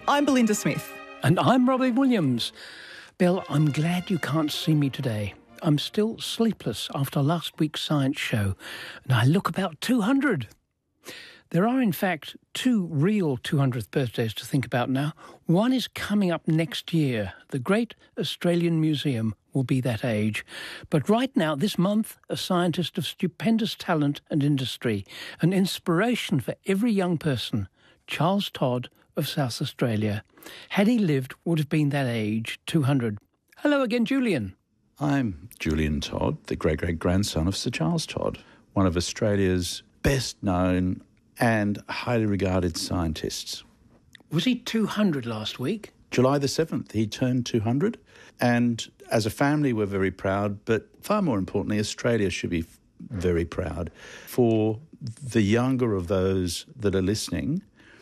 I'm Belinda Smith. And I'm Robbie Williams. Bill, I'm glad you can't see me today. I'm still sleepless after last week's science show, and I look about 200. There are, in fact, two real 200th birthdays to think about now. One is coming up next year. The Great Australian Museum will be that age. But right now, this month, a scientist of stupendous talent and industry, an inspiration for every young person, Charles Todd of South Australia. Had he lived, would have been that age, 200. Hello again, Julian. I'm Julian Todd, the great-great-grandson of Sir Charles Todd, one of Australia's best-known and highly regarded scientists. Was he 200 last week? July the 7th, he turned 200. And as a family, we're very proud, but far more importantly, Australia should be very proud. For the younger of those that are listening,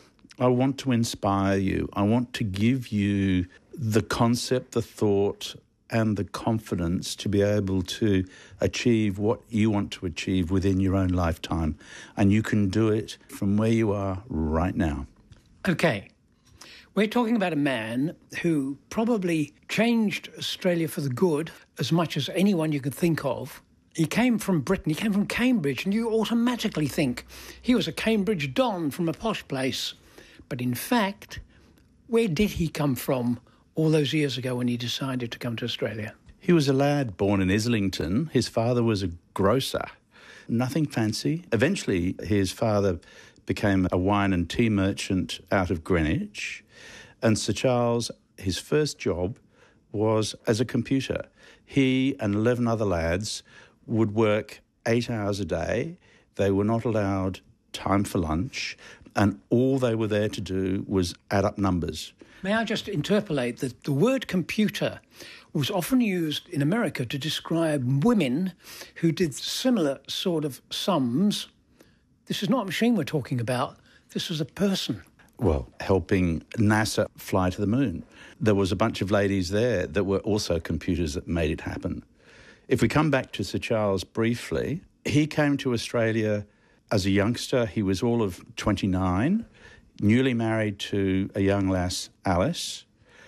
I want to inspire you. I want to give you the concept, the thought, and the confidence to be able to achieve what you want to achieve within your own lifetime. And you can do it from where you are right now. Okay. We're talking about a man who probably changed Australia for the good as much as anyone you could think of. He came from Britain, he came from Cambridge, and you automatically think he was a Cambridge Don from a posh place. But in fact, where did he come from all those years ago when he decided to come to Australia? He was a lad born in Islington. His father was a grocer. Nothing fancy. Eventually, his father became a wine and tea merchant out of Greenwich. And Sir Charles, his first job was as a computer. He and 11 other lads would work 8 hours a day. They were not allowed time for lunch, and all they were there to do was add up numbers. May I just interpolate that the word computer was often used in America to describe women who did similar sort of sums. This is not a machine we're talking about. This was a person. Well, helping NASA fly to the moon. There was a bunch of ladies there that were also computers that made it happen. If we come back to Sir Charles briefly, he came to Australia as a youngster. He was all of 29, newly married to a young lass, Alice.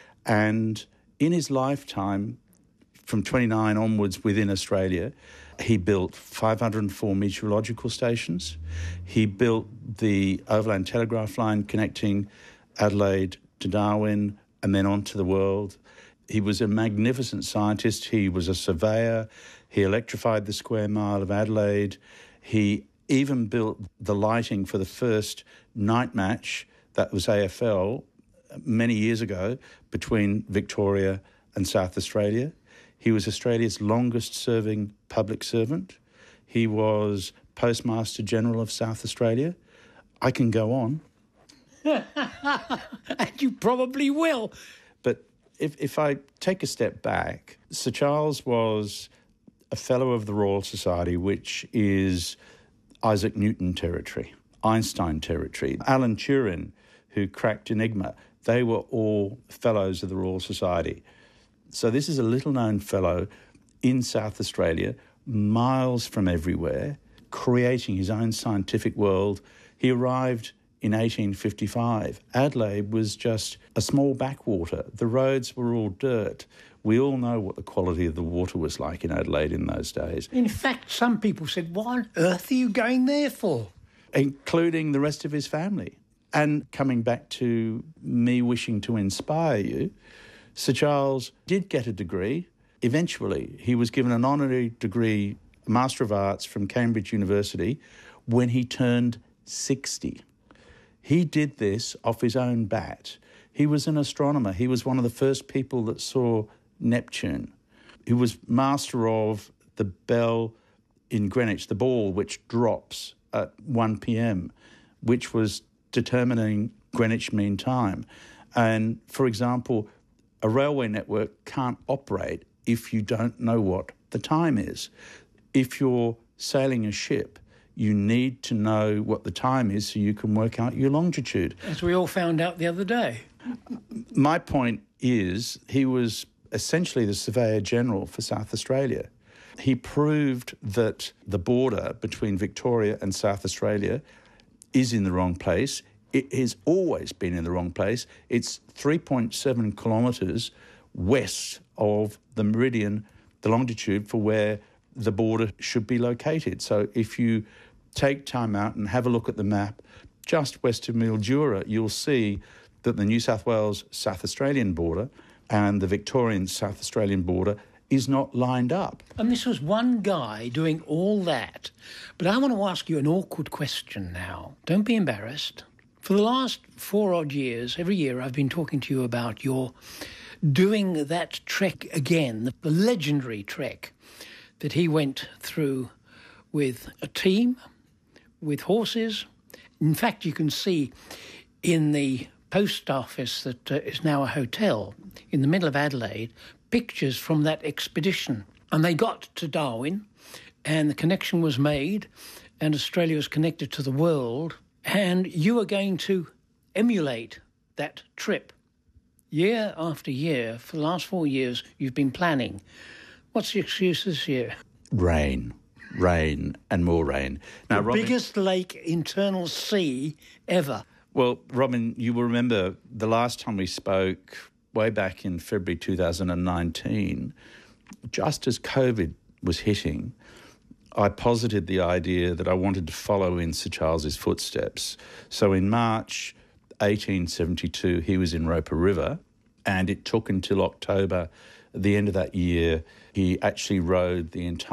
And in his lifetime, from 29 onwards within Australia, he built 504 meteorological stations. He built the overland telegraph line connecting Adelaide to Darwin and then on to the world. He was a magnificent scientist. He was a surveyor. He electrified the square mile of Adelaide. He even built the lighting for the first night match, that was AFL, many years ago, between Victoria and South Australia. He was Australia's longest-serving public servant. He was Postmaster General of South Australia. I can go on. And you probably will. But if I take a step back, Sir Charles was a Fellow of the Royal Society, which is Isaac Newton territory, Einstein territory. Alan Turing, who cracked Enigma, they were all Fellows of the Royal Society. So this is a little-known fellow in South Australia, miles from everywhere, creating his own scientific world. He arrived in 1855. Adelaide was just a small backwater. The roads were all dirt. We all know what the quality of the water was like in Adelaide in those days. In fact, some people said, what on earth are you going there for? Including the rest of his family. And coming back to me wishing to inspire you, Sir Charles did get a degree. Eventually, he was given an honorary degree, Master of Arts from Cambridge University, when he turned 60. He did this off his own bat. He was an astronomer. He was one of the first people that saw Neptune. He was master of the bell in Greenwich, the ball which drops at 1 p.m, which was determining Greenwich Mean Time. And, for example, a railway network can't operate if you don't know what the time is. If you're sailing a ship, you need to know what the time is so you can work out your longitude. As we all found out the other day. My point is he was essentially the Surveyor General for South Australia. He proved that the border between Victoria and South Australia is in the wrong place. it has always been in the wrong place. It's 3.7 kilometres west of the meridian, the longitude for where the border should be located. So if you take time out and have a look at the map, just west of Mildura, you'll see that the New South Wales-South Australian border and the Victorian-South Australian border is not lined up. And this was one guy doing all that. But I want to ask you an awkward question now. Don't be embarrassed. For the last 4 odd years, every year I've been talking to you about your doing that trek again, the legendary trek that he went through with a team, with horses. In fact, you can see in the post office that is now a hotel in the middle of Adelaide, pictures from that expedition. And they got to Darwin and the connection was made and Australia was connected to the world, and you are going to emulate that trip. Year after year, for the last 4 years, you've been planning. What's the excuse this year? Rain, and more rain. Now, the biggest lake internal sea ever. Well, Robin, you will remember the last time we spoke, way back in February 2019, just as COVID was hitting, I posited the idea that I wanted to follow in Sir Charles's footsteps. So in March 1872, he was in Roper River, and it took until October, at the end of that year, he actually rode the entire